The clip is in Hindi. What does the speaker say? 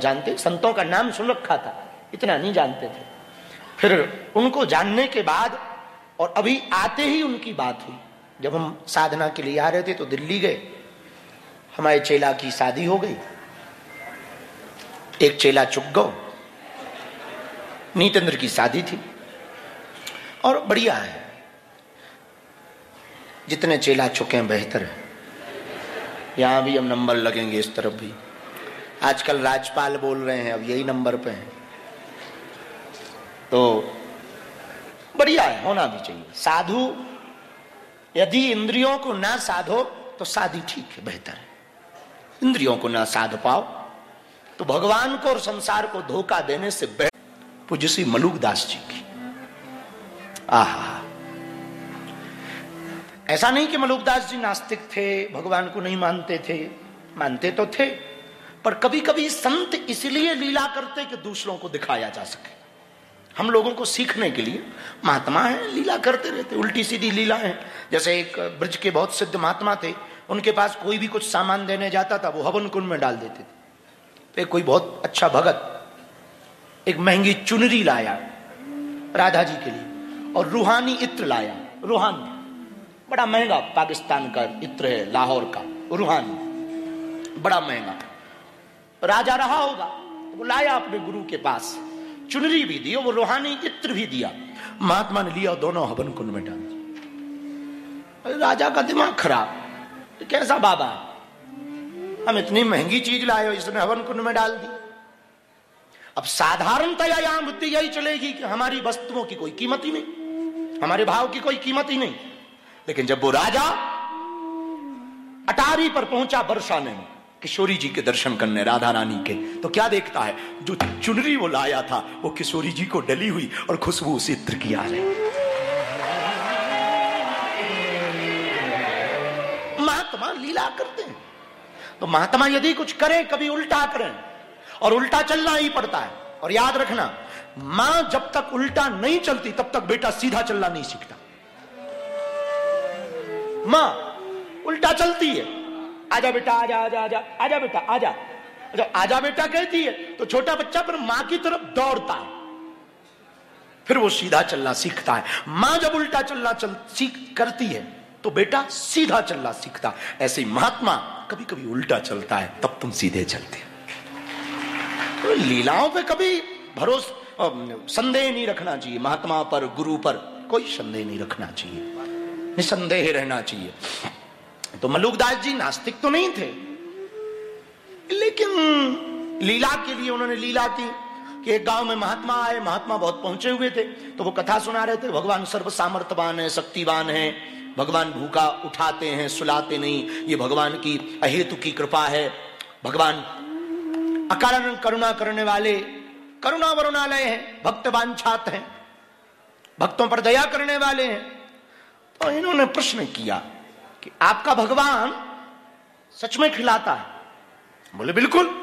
जानते, संतों का नाम सुन रखा था, इतना नहीं जानते थे। फिर उनको जानने के बाद और अभी आते ही उनकी बात हुई। जब हम साधना के लिए आ रहे थे तो दिल्ली गए, हमारे चेला की शादी हो गई, एक चेला चुक गो, नीतेंद्र की शादी थी। और बढ़िया है, जितने चेला चुके हैं बेहतर है। यहां भी हम नंबर लगेंगे, इस तरफ भी। आजकल राजपाल बोल रहे हैं, अब यही नंबर पे हैं, तो बढ़िया है, होना भी चाहिए। साधु यदि इंद्रियों को ना साधो तो शादी ठीक है, बेहतर है। इंद्रियों को ना साध पाओ तो भगवान को और संसार को धोखा देने से बेहतर। पूज्य श्री मलुकदास जी की, आहा, ऐसा नहीं कि मलुकदास जी नास्तिक थे, भगवान को नहीं मानते थे, मानते तो थे, पर कभी कभी संत इसलिए लीला करते कि दूसरों को दिखाया जा सके। हम लोगों को सीखने के लिए महात्मा है, लीला करते रहते, उल्टी सीधी लीला है। जैसे एक ब्रज के बहुत सिद्ध महात्मा थे, उनके पास कोई भी कुछ सामान देने जाता था, वो हवन कुंड में डाल देते थे। तो कोई बहुत अच्छा भगत एक महंगी चुनरी लाया राधा जी के लिए और रूहानी इत्र लाया। रूहानी बड़ा महंगा, पाकिस्तान का इत्र है, लाहौर का रूहानी, बड़ा महंगा। राजा रहा होगा, वो लाया अपने गुरु के पास, चुनरी भी दी, वो रूहानी इत्र भी दिया। महात्मा ने लिया, दोनों हवन कुंड में डाल दिया। राजा का दिमाग खराब, कैसा बाबा, हम इतनी महंगी चीज लाए हो, इसने हवन कुंड में डाल दी। अब साधारणतया यहां बुद्धि यही चलेगी कि हमारी वस्तुओं की कोई कीमत ही नहीं, हमारे भाव की कोई कीमत ही नहीं। लेकिन जब वो राजा अटारी पर पहुंचा वर्षा ने किशोरी जी के दर्शन करने, राधा रानी के, तो क्या देखता है, जो चुनरी वो लाया था वो किशोरी जी को डली हुई और खुशबू उस इत्र की आ रही। महात्मा लीला करते हैं, तो महात्मा यदि कुछ करें कभी उल्टा करें, और उल्टा चलना ही पड़ता है। और याद रखना, मां जब तक उल्टा नहीं चलती तब तक बेटा सीधा चलना नहीं सीखता। मां उल्टा चलती है, आजा बेटा, आजा आजा आजा, आजा बेटा आजा, जब आजा बेटा कहती है तो छोटा बच्चा पर मां की तरफ दौड़ता है, फिर वो सीधा चलना सीखता है। मां जब उल्टा चलना करती है तो बेटा सीधा चलना सीखता। ऐसे ही महात्मा कभी कभी उल्टा चलता है, तब तुम सीधे चलते हो। तो लीलाओं पे कभी भरोसा, संदेह नहीं रखना चाहिए। महात्मा पर, गुरु पर कोई संदेह नहीं रखना चाहिए, निसंदेह रहना चाहिए। तो मलुकदास जी नास्तिक तो नहीं थे, लेकिन लीला के लिए उन्होंने लीला की कि एक गांव में महात्मा आए, महात्मा बहुत पहुंचे हुए थे, तो वो कथा सुना रहे थे, भगवान सर्व सामर्थ्यवान है, शक्तिवान है, भगवान भूखा उठाते हैं, सुलाते नहीं, ये भगवान की अहेतु की कृपा है, भगवान अकारण करुणा करने वाले, करुणा वरुणालय हैं, भक्त वांछात हैं, भक्तों पर दया करने वाले हैं। तो इन्होंने प्रश्न किया कि आपका भगवान सच में खिलाता है? बोले बिल्कुल।